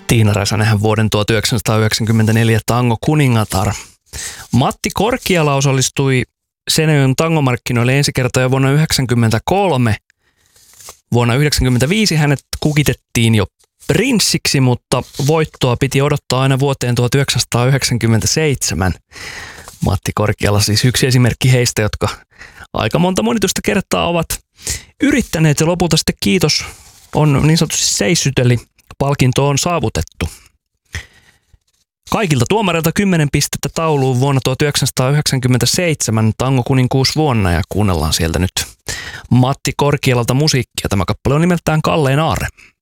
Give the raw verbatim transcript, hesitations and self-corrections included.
Tiina Räsänenhän vuoden tuhatyhdeksänsataayhdeksänkymmentäneljä Tango kuningatar. Matti Korkiala osallistui Seinäjoen tangomarkkinoille ensi kertaa jo vuonna yhdeksänkymmentäkolme. Vuonna yhdeksänkymmentäviisi hänet kukitettiin jo prinssiksi, mutta voittoa piti odottaa aina vuoteen tuhatyhdeksänsataayhdeksänkymmentäseitsemän. Matti Korkiala siis yksi esimerkki heistä, jotka aika monta monituista kertaa ovat yrittäneet ja lopulta sitten kiitos on niin sanotusti seissyt, eli palkinto on saavutettu. Kaikilta tuomareilta kymmenen pistettä tauluun vuonna tuhatyhdeksänsataayhdeksänkymmentäseitsemän Tango kuninkuusvuonna ja kuunnellaan sieltä nyt Matti Korkialalta musiikkia. Tämä kappale on nimeltään Kalleen aarre.